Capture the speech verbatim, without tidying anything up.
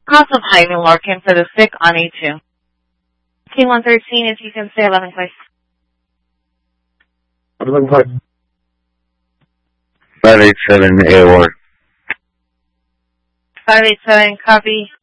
Awesome, Ivan Larkin for the sick on A two. T one thirteen, if you can say eleven, please. eleven, five. five eight seven A O R. five eight seven, copy.